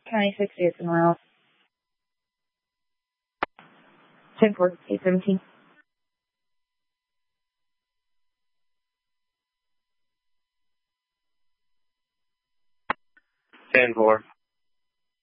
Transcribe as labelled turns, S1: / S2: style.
S1: County 60, it's somewhere else. 10-4, 817.
S2: Ten four.